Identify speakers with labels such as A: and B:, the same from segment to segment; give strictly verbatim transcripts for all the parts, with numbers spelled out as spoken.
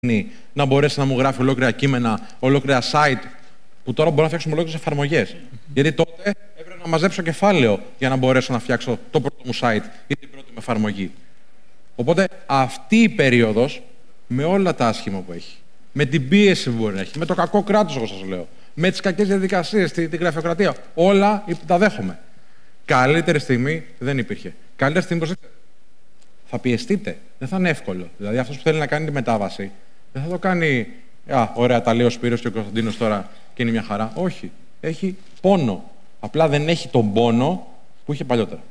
A: να μπορέσει να μου γράφει ολόκληρα κείμενα, ολόκληρα site, που τώρα μπορώ να φτιάξουμε ολόκληρες εφαρμογές. Γιατί τότε έπρεπε να μαζέψω κεφάλαιο για να μπορέσω να φτιάξω το πρώτο μου site ή την πρώτη μου εφαρμογή. Οπότε αυτή η περίοδος, με όλα τα άσχημα που έχει, με την πίεση που μπορεί να έχει, με το κακό κράτος, όπως σας λέω, με τις κακές διαδικασίες, την, την γραφειοκρατία, όλα τα δέχομαι. Καλύτερη στιγμή δεν υπήρχε. Καλύτερη στιγμή, προσέξτε, θα πιεστείτε. Δεν θα είναι εύκολο. Δηλαδή, αυτός που θέλει να κάνει τη μετάβαση, δεν θα το κάνει. Α, ωραία, τα λέει ο Σπύρος και ο Κωνσταντίνος τώρα και είναι μια χαρά. Όχι. Έχει πόνο. Απλά δεν έχει τον πόνο που είχε παλιότερα.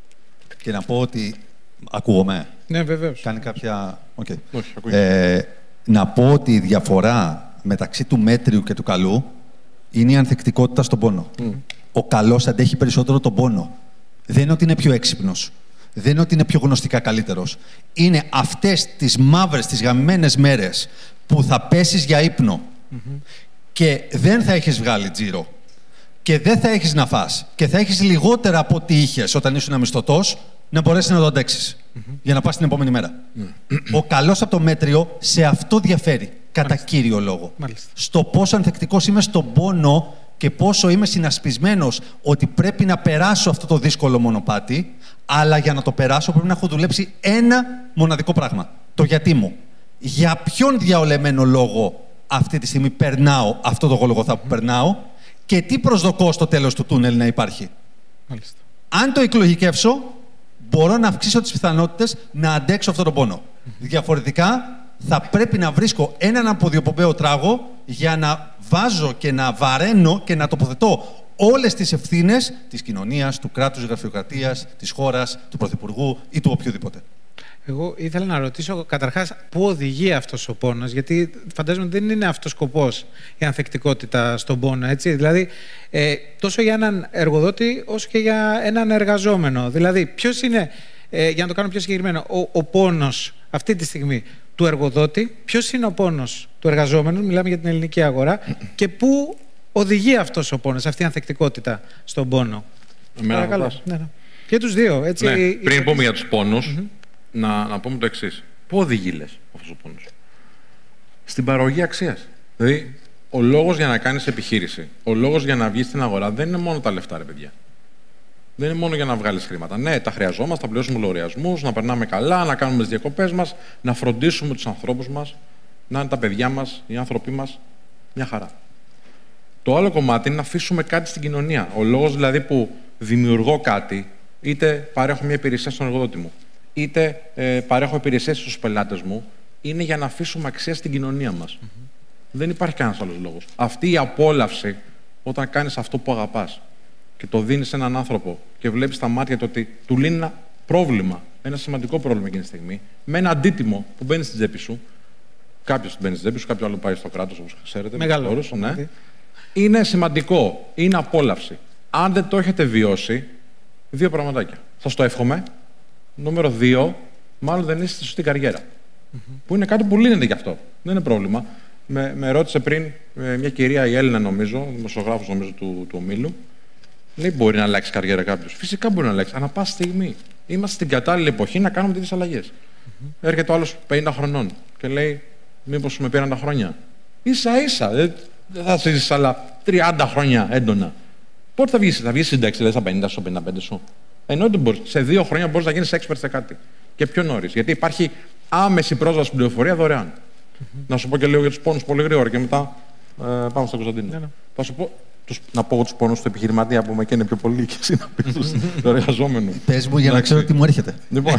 B: Και να πω ότι. Ακούγομαι.
C: Ναι, βεβαίως.
B: Κάνει κάποια. Okay.
A: Όχι,
B: ε, να πω ότι η διαφορά μεταξύ του μέτριου και του καλού είναι η ανθεκτικότητα στον πόνο. Mm. Ο καλός αντέχει περισσότερο τον πόνο. Δεν είναι ότι είναι πιο έξυπνος. Δεν είναι ότι είναι πιο γνωστικά καλύτερος. Είναι αυτές τις μαύρες, τις γαμμένες μέρες που θα πέσεις για ύπνο mm-hmm. και δεν θα έχεις βγάλει τζίρο και δεν θα έχεις να φας και θα έχεις λιγότερα από ό,τι είχες όταν ήσουν μισθωτός, να μπορέσεις να το αντέξεις mm-hmm. για να πας την επόμενη μέρα. Mm-hmm. Ο καλός από το μέτριο σε αυτό διαφέρει, κατά Μάλιστα. κύριο λόγο.
C: Μάλιστα.
B: Στο πόσο ανθεκτικός είμαι στον πόνο και πόσο είμαι συνασπισμένος ότι πρέπει να περάσω αυτό το δύσκολο μονοπάτι, αλλά για να το περάσω πρέπει να έχω δουλέψει ένα μοναδικό πράγμα. Το γιατί μου. Για ποιον διαολεμένο λόγο αυτή τη στιγμή περνάω αυτό το γολογοθά που περνάω και τι προσδοκώ στο τέλος του τούνελ να υπάρχει.
C: Μάλιστα.
B: Αν το εκλογικεύσω, μπορώ να αυξήσω τις πιθανότητες να αντέξω αυτόν τον πόνο. Διαφορετικά, θα πρέπει να βρίσκω έναν αποδιοπομπαίο τράγο για να βάζω και να βαραίνω και να τοποθετώ όλες τις ευθύνες της κοινωνίας, του κράτους, της γραφειοκρατίας, της χώρας, του πρωθυπουργού ή του οποιοδήποτε.
C: Εγώ ήθελα να ρωτήσω καταρχάς πού οδηγεί αυτός ο πόνος, γιατί φαντάζομαι ότι δεν είναι αυτός σκοπός η ανθεκτικότητα στον πόνο, έτσι. Δηλαδή, ε, τόσο για έναν εργοδότη όσο και για έναν εργαζόμενο. Δηλαδή, ποιος είναι, ε, για να το κάνω πιο συγκεκριμένο, ο, ο πόνος αυτή τη στιγμή του εργοδότη, ποιος είναι ο πόνος του εργαζόμενου, μιλάμε για την ελληνική αγορά, και πού οδηγεί αυτός ο πόνος, αυτή η ανθεκτικότητα στον πόνο.
A: Παρακαλώ.
C: Ναι, ναι. Και τους δύο, έτσι.
A: Ναι.
C: Η...
A: Πριν πούμε για τους πόνους, mm-hmm. να, να πούμε το εξής. Πού οδηγεί, λες, αυτός ο πόνος? Στην παραγωγή αξίας. Δηλαδή, ο λόγος για να κάνεις επιχείρηση, ο λόγος για να βγεις στην αγορά δεν είναι μόνο τα λεφτά, ρε παιδιά. Δεν είναι μόνο για να βγάλεις χρήματα. Ναι, τα χρειαζόμαστε, να πληρώσουμε λογαριασμούς, να περνάμε καλά, να κάνουμε τις διακοπές μας, να φροντίσουμε τους ανθρώπους μας, να είναι τα παιδιά μας, οι άνθρωποι μας, μια χαρά. Το άλλο κομμάτι είναι να αφήσουμε κάτι στην κοινωνία. Ο λόγος δηλαδή που δημιουργώ κάτι, είτε παρέχω μια υπηρεσία στον εργοδότη μου, είτε ε, παρέχω υπηρεσίες στους πελάτες μου, είναι για να αφήσουμε αξία στην κοινωνία μας. Mm-hmm. Δεν υπάρχει κανένας άλλος λόγος. Αυτή η απόλαυση, όταν κάνεις αυτό που αγαπάς και το δίνεις σε έναν άνθρωπο και βλέπεις στα μάτια του ότι του λύνει ένα πρόβλημα, ένα σημαντικό πρόβλημα εκείνη τη στιγμή, με ένα αντίτιμο που μπαίνει στην τσέπη σου, κάποιος μπαίνει στην τσέπη σου, κάποιο άλλο πάει στο κράτος, όπως ξέρετε.
C: Μεγάλο.
A: Όρους, ναι. Okay. Είναι σημαντικό, είναι απόλαυση. Αν δεν το έχετε βιώσει, δύο πραγματάκια. Σας το εύχομαι. Νούμερο δύο, μάλλον δεν είστε στη σωστή καριέρα. Mm-hmm. Που είναι κάτι που λύνεται γι' αυτό. Δεν είναι πρόβλημα. Με, με ρώτησε πριν μια κυρία, η Έλληνα νομίζω, δημοσιογράφος νομίζω του, του ομίλου, λέει: μπορεί να αλλάξει καριέρα κάποιος? Φυσικά μπορεί να αλλάξει. Ανά πάση στιγμή. Είμαστε στην κατάλληλη εποχή να κάνουμε τέτοιες αλλαγές. Mm-hmm. Έρχεται ο άλλος πενήντα χρονών και λέει: μήπως με πήραν τα χρόνια? Ίσα ίσα. Δεν, δεν θα ζήσεις άλλα τριάντα χρόνια έντονα. Πότε θα βγεις, θα βγεις σύνταξη, δηλαδή στα πενήντα σου, πενήντα πέντε σου? Εννοείται ότι μπορείς. Σε δύο χρόνια μπορείς να γίνεις expert σε κάτι. Και πιο νωρίς. Γιατί υπάρχει άμεση πρόσβαση στην πληροφορία δωρεάν. Mm-hmm. Να σου πω και λίγο για τους πόνους πολύ γρήγορα και μετά ε, πάμε στον Κωνσταντίνο. Yeah, yeah. Θα σου πω, τους, να πω τους πόνους του επιχειρηματία που με καίνε πιο πολύ και εσύ να πεις του εργαζόμενου.
B: Πες μου για να ξέρω τι μου έρχεται.
A: Λοιπόν,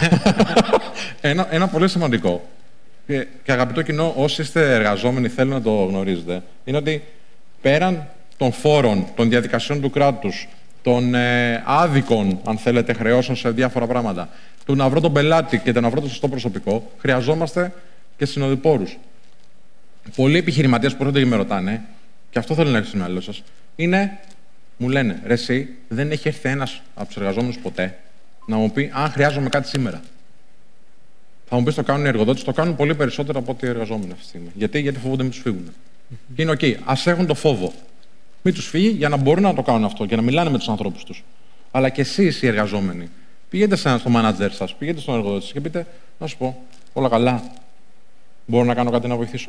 A: ένα, ένα πολύ σημαντικό και, και αγαπητό κοινό, όσοι είστε εργαζόμενοι θέλω να το γνωρίζετε, είναι ότι πέραν των φόρων, των διαδικασιών του κράτους, των ε, άδικων, αν θέλετε, χρεώσεων σε διάφορα πράγματα, του να βρω τον πελάτη και το να βρω το σωστό προσωπικό, χρειαζόμαστε και συνοδοιπόρους. Πολλοί επιχειρηματίες που έρχονται και με ρωτάνε, και αυτό θέλω να έχετε στο μυαλό σας, είναι, μου λένε, ρε εσύ, δεν έχει έρθει ένας από τους εργαζόμενους ποτέ να μου πει αν χρειάζομαι κάτι σήμερα. Θα μου πει το κάνουν οι εργοδότες, το κάνουν πολύ περισσότερο από ό,τι οι εργαζόμενοι αυτή τη στιγμή. Γιατί, Γιατί φοβούνται μην τους φύγουν. Mm-hmm. Και είναι οκ, okay. Ας έχουν το φόβο. Μην τους φύγει για να μπορούν να το κάνουν αυτό και να μιλάνε με τους ανθρώπους τους. Αλλά και εσείς οι εργαζόμενοι, πηγαίνετε στο manager σας, πηγαίνετε στον εργοδότη σας και πείτε, να σου πω, όλα καλά. Μπορώ να κάνω κάτι να βοηθήσω.